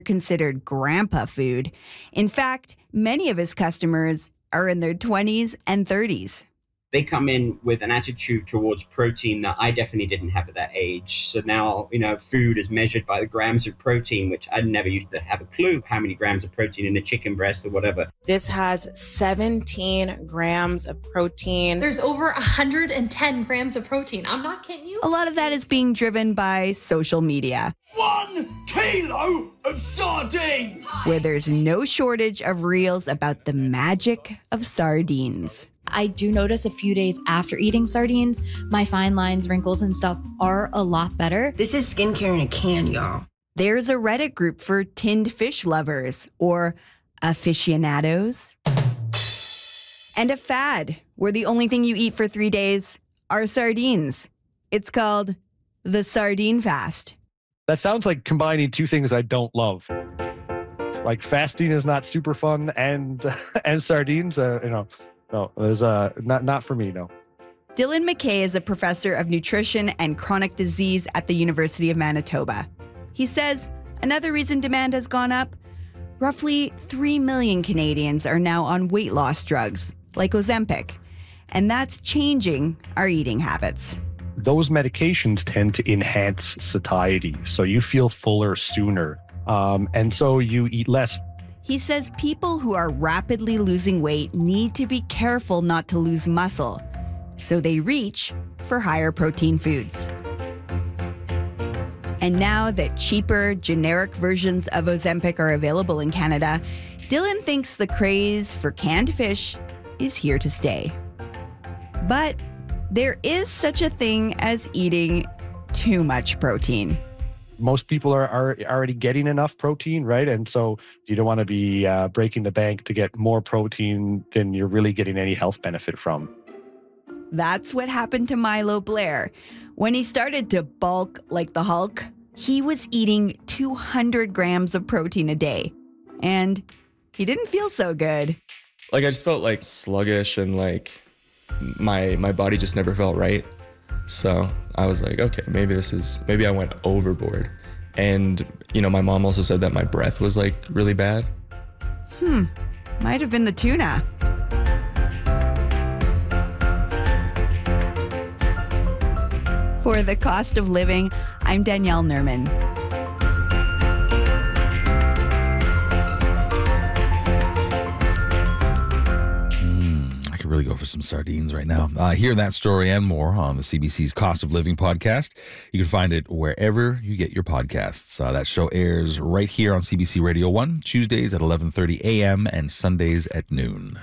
considered grandpa food. In fact, many of his customers are in their 20s and 30s. They come in with an attitude towards protein that I definitely didn't have at that age. So now, food is measured by the grams of protein, which I never used to have a clue how many grams of protein in a chicken breast or whatever. This has 17 grams of protein. There's over 110 grams of protein. I'm not kidding you. A lot of that is being driven by social media. 1 kilo of sardines! Where there's no shortage of reels about the magic of sardines. I do notice a few days after eating sardines, my fine lines, wrinkles, and stuff are a lot better. This is skincare in a can, y'all. There's a Reddit group for tinned fish lovers, or aficionados. And a fad, where the only thing you eat for 3 days are sardines. It's called the Sardine Fast. That sounds like combining two things I don't love. Like fasting is not super fun, and sardines, No, there's not for me, no. Dylan McKay is a professor of nutrition and chronic disease at the University of Manitoba. He says another reason demand has gone up, roughly 3 million Canadians are now on weight loss drugs, like Ozempic, and that's changing our eating habits. Those medications tend to enhance satiety, so you feel fuller sooner, and so you eat less. He says people who are rapidly losing weight need to be careful not to lose muscle, so they reach for higher protein foods. And now that cheaper, generic versions of Ozempic are available in Canada, Dylan thinks the craze for canned fish is here to stay. But there is such a thing as eating too much protein. Most people are already getting enough protein, right? And so you don't want to be breaking the bank to get more protein than you're really getting any health benefit from. That's what happened to Milo Blair. When he started to bulk like the Hulk, he was eating 200 grams of protein a day. And he didn't feel so good. I just felt sluggish and my body just never felt right. So I was like, okay, maybe I went overboard. And, my mom also said that my breath was really bad. Might have been the tuna. For The Cost of Living, I'm Danielle Nerman. Really go for some sardines right now. Hear that story and more on the CBC's Cost of Living podcast. You can find it wherever you get your podcasts. That show airs right here on CBC Radio 1, Tuesdays at 11:30 a.m. and Sundays at noon.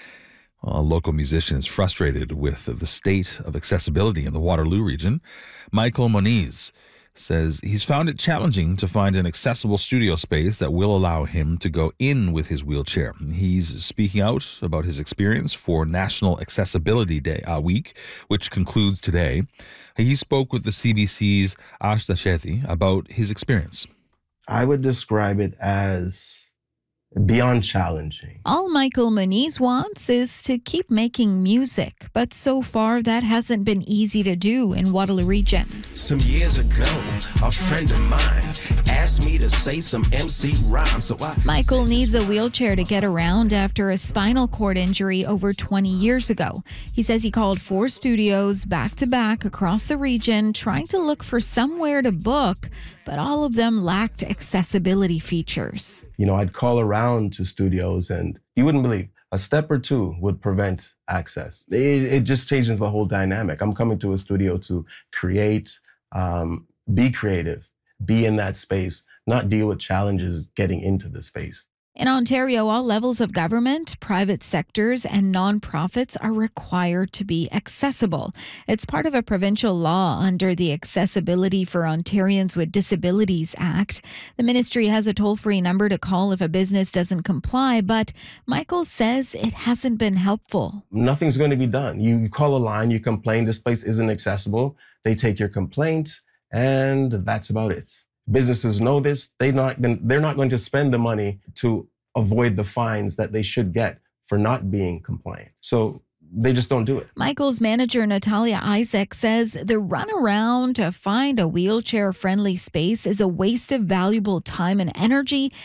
A local musician is frustrated with the state of accessibility in the Waterloo region. Michael Moniz says he's found it challenging to find an accessible studio space that will allow him to go in with his wheelchair. He's speaking out about his experience for National Accessibility Day Week, which concludes today. He spoke with the CBC's Ashta Shetty about his experience. I would describe it as beyond challenging. All Michael Moniz wants is to keep making music, but so far that hasn't been easy to do in Waterloo Region. Some years ago, a friend of mine asked me to say some MC rhymes, so Michael needs a wheelchair to get around after a spinal cord injury over 20 years ago. He says he called 4 studios back to back across the region, trying to look for somewhere to book, but all of them lacked accessibility features. I'd call around to studios and you wouldn't believe a step or two would prevent access. It just changes the whole dynamic. I'm coming to a studio to create, be creative, be in that space, not deal with challenges getting into the space. In Ontario, all levels of government, private sectors, and nonprofits are required to be accessible. It's part of a provincial law under the Accessibility for Ontarians with Disabilities Act. The ministry has a toll-free number to call if a business doesn't comply, but Michael says it hasn't been helpful. Nothing's going to be done. You call a line, you complain, this place isn't accessible. They take your complaint, and that's about it. Businesses know this. They're not going to spend the money to avoid the fines that they should get for not being compliant. So they just don't do it. Michael's manager, Natalia Isaac, says the runaround to find a wheelchair-friendly space is a waste of valuable time and energy